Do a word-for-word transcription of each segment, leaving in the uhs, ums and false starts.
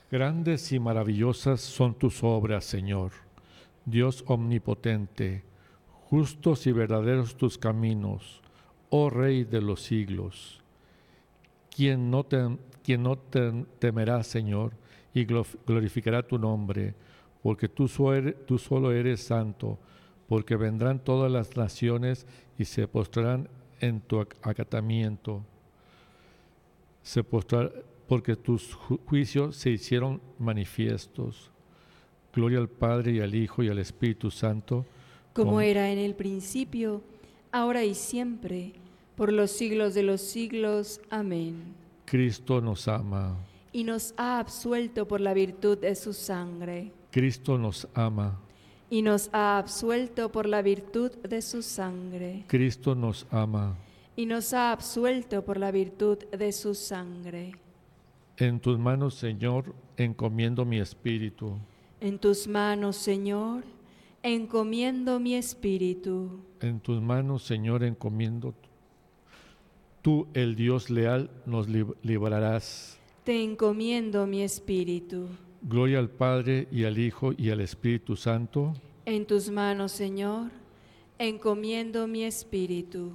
Grandes y maravillosas son tus obras, Señor, Dios omnipotente. Justos y verdaderos tus caminos, oh Rey de los siglos. ¿Quién no te, quien no te temerá, Señor, y glorificará tu nombre? Porque tú, so eres, tú solo eres santo, porque vendrán todas las naciones y se postrarán en tu acatamiento. Se postrar, porque tus ju juicios se hicieron manifiestos. Gloria al Padre y al Hijo y al Espíritu Santo, como, como era en el principio, ahora y siempre, por los siglos de los siglos. Amén. Cristo nos ama. Y nos ha absuelto por la virtud de su sangre. Cristo nos ama. Y nos ha absuelto por la virtud de su sangre. Cristo nos ama. Y nos ha absuelto por la virtud de su sangre. En tus manos, Señor, encomiendo mi espíritu. En tus manos, Señor, encomiendo mi espíritu. En tus manos, Señor, encomiendo. Tú, el Dios leal, nos librarás. Te encomiendo mi espíritu. Gloria al Padre y al Hijo y al Espíritu Santo. En tus manos, Señor, encomiendo mi espíritu.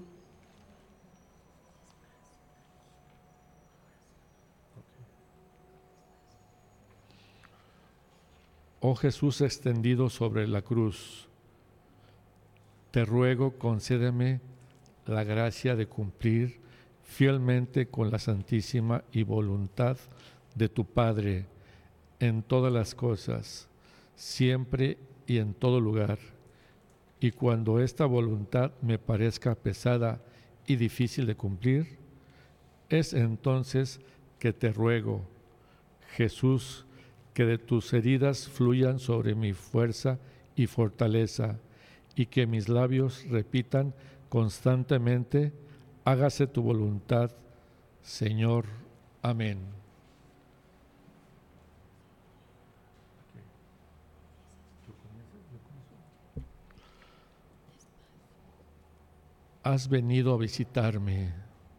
Oh Jesús extendido sobre la cruz, te ruego, concédeme la gracia de cumplir fielmente con la santísima y voluntad de tu Padre en todas las cosas, siempre y en todo lugar. Y cuando esta voluntad me parezca pesada y difícil de cumplir, es entonces que te ruego, Jesús, que de tus heridas fluyan sobre mi fuerza y fortaleza, y que mis labios repitan constantemente, hágase tu voluntad, Señor. Amén. Has venido a visitarme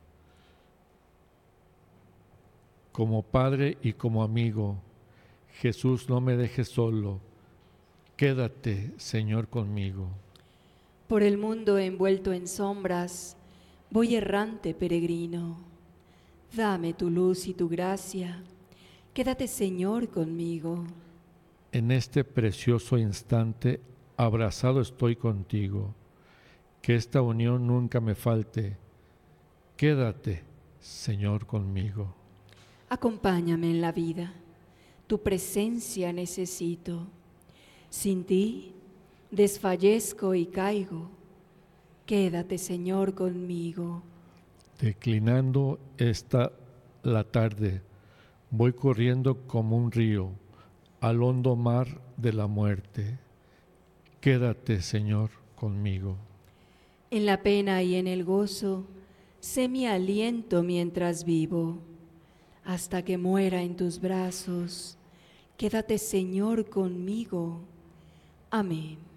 como padre y como amigo. Jesús, no me dejes solo. Quédate, Señor, conmigo. Por el mundo envuelto en sombras, voy errante peregrino. Dame tu luz y tu gracia. Quédate, Señor, conmigo. En este precioso instante, abrazado estoy contigo. Que esta unión nunca me falte. Quédate, Señor, conmigo. Acompáñame en la vida. Tu presencia necesito. Sin ti desfallezco y caigo. Quédate, Señor, conmigo. Declinando esta la tarde, voy corriendo como un río al hondo mar de la muerte. Quédate, Señor, conmigo. En la pena y en el gozo, sé mi aliento mientras vivo. Hasta que muera en tus brazos, quédate, Señor, conmigo. Amén.